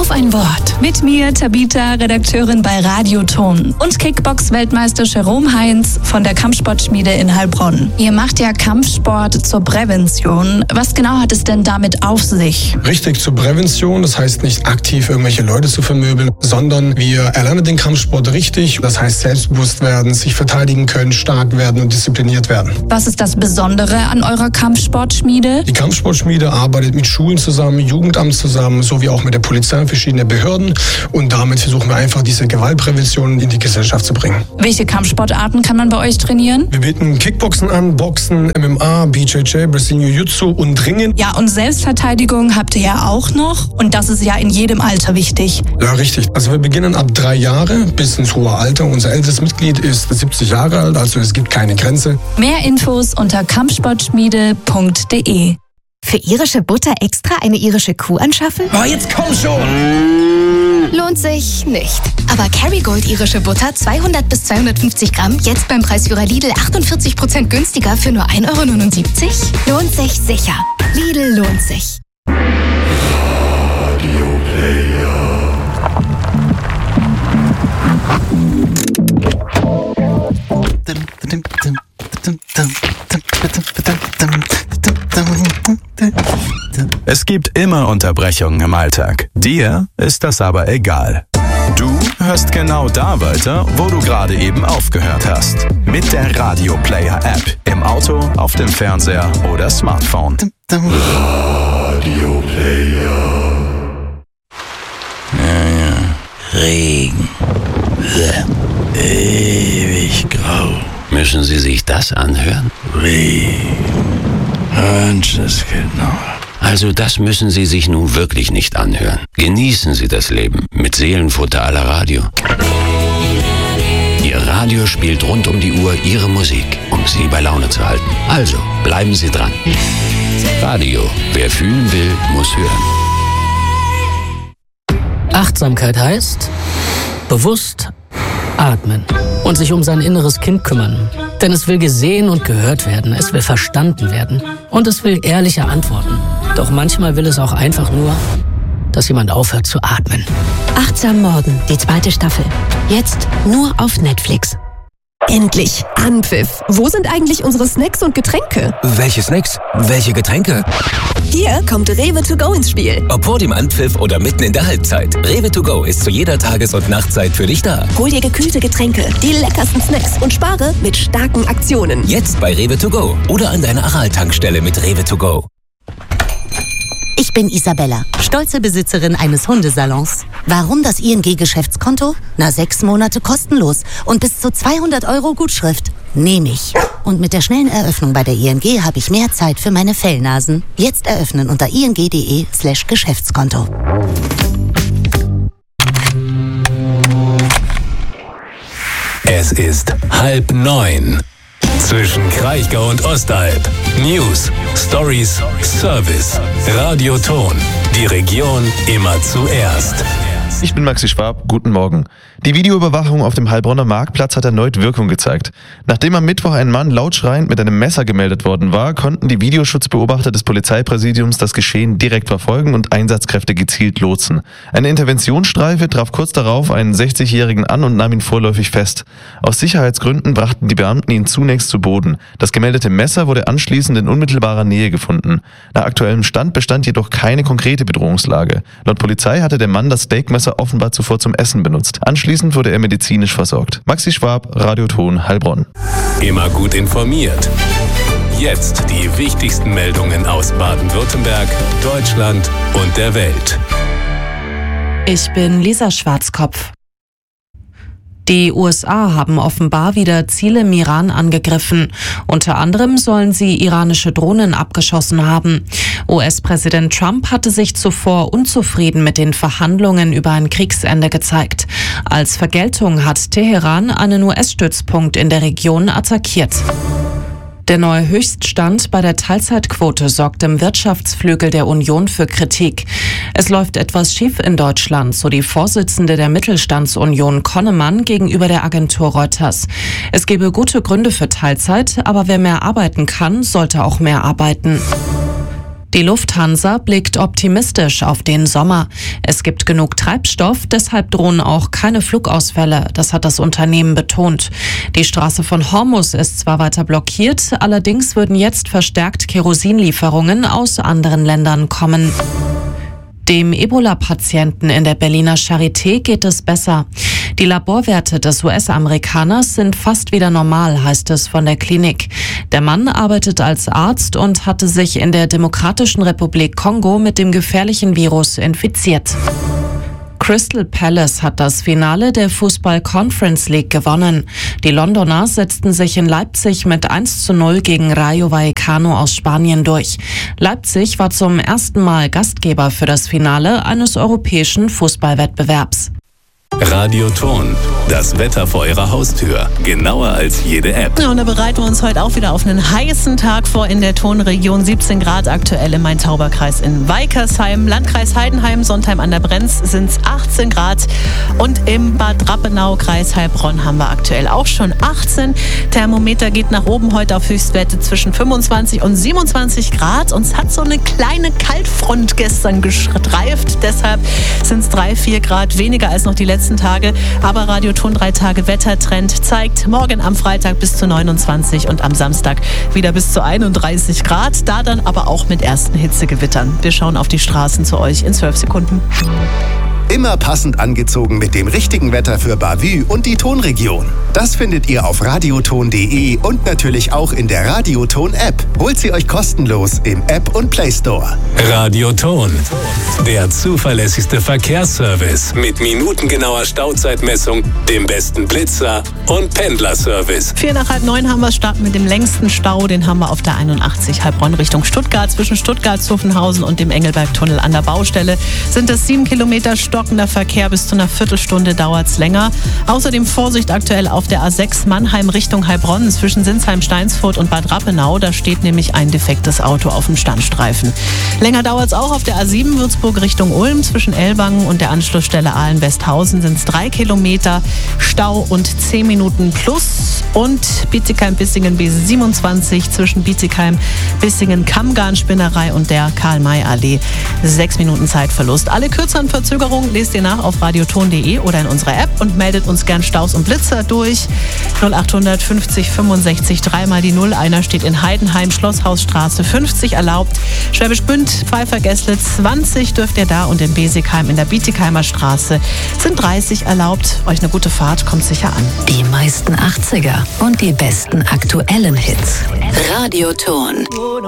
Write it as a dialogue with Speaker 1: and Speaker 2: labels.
Speaker 1: Auf ein Wort. Mit mir, Tabita, Redakteurin bei Radio Ton. Und Kickbox-Weltmeister Jerome Heinz von der Kampfsportschmiede in Heilbronn. Ihr macht ja Kampfsport zur Prävention. Was genau hat es denn damit auf sich?
Speaker 2: Richtig, zur Prävention. Das heißt nicht aktiv irgendwelche Leute zu vermöbeln, sondern wir erlernen den Kampfsport richtig. Das heißt selbstbewusst werden, sich verteidigen können, stark werden und diszipliniert werden.
Speaker 1: Was ist das Besondere an eurer Kampfsportschmiede?
Speaker 2: Die Kampfsportschmiede arbeitet mit Schulen zusammen, Jugendamt zusammen, sowie auch mit der Polizei und verschiedenen Behörden. Und damit versuchen wir einfach, diese Gewaltprävention in die Gesellschaft zu bringen.
Speaker 1: Welche Kampfsportarten kann man bei euch trainieren?
Speaker 2: Wir bieten Kickboxen an, Boxen, MMA, BJJ, Brazilian Jiu-Jitsu und Ringen.
Speaker 1: Ja, und Selbstverteidigung habt ihr ja auch noch. Und das ist ja in jedem Alter wichtig.
Speaker 2: Ja, richtig. Also wir beginnen ab 3 Jahre bis ins hohe Alter. Unser ältestes Mitglied ist 70 Jahre alt, also es gibt keine Grenze.
Speaker 1: Mehr Infos unter kampfsportschmiede.de.
Speaker 3: Für irische Butter extra eine irische Kuh anschaffen?
Speaker 4: Oh, jetzt komm schon!
Speaker 3: Lohnt sich nicht. Aber Kerrygold irische Butter 200 bis 250 Gramm jetzt beim Preisführer Lidl 48% günstiger für nur 1,79 €? Lohnt sich sicher. Lidl lohnt sich.
Speaker 5: Es gibt immer Unterbrechungen im Alltag. Dir ist das aber egal. Du hörst genau da weiter, wo du gerade eben aufgehört hast. Mit der Radio Player App. Im Auto, auf dem Fernseher oder Smartphone.
Speaker 6: Radio Player.
Speaker 7: Regen. Ewig grau.
Speaker 8: Müssen Sie sich das anhören?
Speaker 7: Regen. Genau.
Speaker 8: Also das müssen Sie sich nun wirklich nicht anhören. Genießen Sie das Leben mit Seelenfutter à la Radio. Ihr Radio spielt rund um die Uhr Ihre Musik, um Sie bei Laune zu halten. Also, bleiben Sie dran. Radio, wer fühlen will, muss hören.
Speaker 9: Achtsamkeit heißt bewusst atmen und sich um sein inneres Kind kümmern. Denn es will gesehen und gehört werden, es will verstanden werden und es will ehrliche Antworten. Doch manchmal will es auch einfach nur, dass jemand aufhört zu atmen.
Speaker 10: Achtsam Morden, die 2. Staffel. Jetzt nur auf Netflix.
Speaker 11: Endlich! Anpfiff! Wo sind eigentlich unsere Snacks und Getränke?
Speaker 4: Welche Snacks? Welche Getränke?
Speaker 11: Hier kommt Rewe to go ins Spiel.
Speaker 4: Ob vor dem Anpfiff oder mitten in der Halbzeit. Rewe to go ist zu jeder Tages- und Nachtzeit für dich da.
Speaker 11: Hol dir gekühlte Getränke, die leckersten Snacks und spare mit starken Aktionen.
Speaker 4: Jetzt bei Rewe to go oder an deiner Aral-Tankstelle mit Rewe to go.
Speaker 3: Ich bin Isabella, stolze Besitzerin eines Hundesalons. Warum das ING-Geschäftskonto? 6 Monate kostenlos und bis zu 200 € Gutschrift. Nehme ich. Und mit der schnellen Eröffnung bei der ING habe ich mehr Zeit für meine Fellnasen. Jetzt eröffnen unter ing.de/Geschäftskonto.
Speaker 12: Es ist 8:30. Zwischen Kraichgau und Ostalb. News, Stories, Service. Radio Ton. Die Region immer zuerst.
Speaker 13: Ich bin Maxi Schwab, guten Morgen. Die Videoüberwachung auf dem Heilbronner Marktplatz hat erneut Wirkung gezeigt. Nachdem am Mittwoch ein Mann laut schreiend mit einem Messer gemeldet worden war, konnten die Videoschutzbeobachter des Polizeipräsidiums das Geschehen direkt verfolgen und Einsatzkräfte gezielt lotsen. Eine Interventionsstreife traf kurz darauf einen 60-Jährigen an und nahm ihn vorläufig fest. Aus Sicherheitsgründen brachten die Beamten ihn zunächst zu Boden. Das gemeldete Messer wurde anschließend in unmittelbarer Nähe gefunden. Nach aktuellem Stand bestand jedoch keine konkrete Bedrohungslage. Laut Polizei hatte der Mann das Steakmesser offenbar zuvor zum Essen benutzt. Anschließend wurde er medizinisch versorgt. Maxi Schwab, Radio Ton, Heilbronn.
Speaker 12: Immer gut informiert. Jetzt die wichtigsten Meldungen aus Baden-Württemberg, Deutschland und der Welt.
Speaker 14: Ich bin Lisa Schwarzkopf. Die USA haben offenbar wieder Ziele im Iran angegriffen. Unter anderem sollen sie iranische Drohnen abgeschossen haben. US-Präsident Trump hatte sich zuvor unzufrieden mit den Verhandlungen über ein Kriegsende gezeigt. Als Vergeltung hat Teheran einen US-Stützpunkt in der Region attackiert. Der neue Höchststand bei der Teilzeitquote sorgt im Wirtschaftsflügel der Union für Kritik. Es läuft etwas schief in Deutschland, so die Vorsitzende der Mittelstandsunion Konnemann gegenüber der Agentur Reuters. Es gebe gute Gründe für Teilzeit, aber wer mehr arbeiten kann, sollte auch mehr arbeiten. Die Lufthansa blickt optimistisch auf den Sommer. Es gibt genug Treibstoff, deshalb drohen auch keine Flugausfälle. Das hat das Unternehmen betont. Die Straße von Hormuz ist zwar weiter blockiert, allerdings würden jetzt verstärkt Kerosinlieferungen aus anderen Ländern kommen. Dem Ebola-Patienten in der Berliner Charité geht es besser. Die Laborwerte des US-Amerikaners sind fast wieder normal, heißt es von der Klinik. Der Mann arbeitet als Arzt und hatte sich in der Demokratischen Republik Kongo mit dem gefährlichen Virus infiziert. Crystal Palace hat das Finale der Fußball-Conference League gewonnen. Die Londoner setzten sich in Leipzig mit 1:0 gegen Rayo Vallecano aus Spanien durch. Leipzig war zum ersten Mal Gastgeber für das Finale eines europäischen Fußballwettbewerbs.
Speaker 12: Radioton, das Wetter vor Ihrer Haustür. Genauer als jede App.
Speaker 6: Ja, und da bereiten wir uns heute auch wieder auf einen heißen Tag vor in der Tonregion. 17 Grad aktuell im Main-Tauber-Kreis in Weikersheim. Landkreis Heidenheim, Sontheim an der Brenz sind es 18 Grad. Und im Bad Rappenau, Kreis Heilbronn, haben wir aktuell auch schon 18. Thermometer geht nach oben heute auf Höchstwerte zwischen 25 und 27 Grad. Uns hat so eine kleine Kaltfront gestern gestreift. Deshalb sind es 3-4 Grad weniger als noch die letzten Tage, aber Radioton 3 Tage Wettertrend zeigt morgen am Freitag bis zu 29 und am Samstag wieder bis zu 31 Grad, da dann aber auch mit ersten Hitzegewittern. Wir schauen auf die Straßen zu euch in 12 Sekunden.
Speaker 15: Immer passend angezogen mit dem richtigen Wetter für Bavü und die Tonregion. Das findet ihr auf radioton.de und natürlich auch in der Radioton-App. Holt sie euch kostenlos im App und Play Store.
Speaker 12: Radioton, der zuverlässigste Verkehrsservice mit minutengenauer Stauzeitmessung, dem besten Blitzer und Pendlerservice.
Speaker 6: 8:45 haben wir, starten mit dem längsten Stau. Den haben wir auf der 81 Heilbronn Richtung Stuttgart. Zwischen Stuttgart-Zuffenhausen und dem Engelberg-Tunnel an der Baustelle sind es 7 Kilometer stockender Verkehr. Bis zu einer Viertelstunde dauert es länger. Außerdem Vorsicht aktuell auf der A6 Mannheim Richtung Heilbronn zwischen Sinsheim-Steinsfurt und Bad Rappenau. Da steht nämlich ein defektes Auto auf dem Standstreifen. Länger dauert es auch auf der A7 Würzburg Richtung Ulm. Zwischen Ellwangen und der Anschlussstelle Ahlen-Westhausen sind es 3 Kilometer Stau und 10 Minuten plus. Und Bietigheim-Bissingen B27 zwischen Bietigheim-Bissingen Kammgarn-Spinnerei und der Karl-May-Allee 6 Minuten Zeitverlust. Alle kürzeren Verzögerungen lest ihr nach auf radioton.de oder in unserer App und meldet uns gern Staus und Blitzer durch. 0800 50 65 3 mal die 0. Einer steht in Heidenheim, Schlosshausstraße 50 erlaubt. Schwäbisch Gmünd, Pfeiffer-Gessle 20 dürft ihr da und in Besigheim in der Bietigheimer Straße sind 30 erlaubt. Euch eine gute Fahrt, kommt sicher an.
Speaker 16: Die meisten 80er und die besten aktuellen Hits. Radioton.